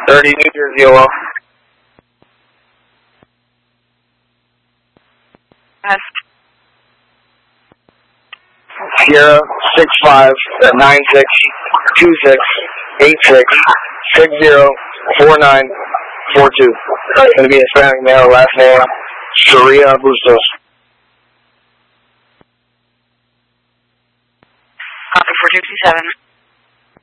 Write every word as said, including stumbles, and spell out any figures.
thirty, New Jersey, O L. Yes. Sierra six five nine six two six eight six six zero four nine four two. It's going to be Hispanic male, last name Sharia Bustos. Copy four sixty-seven.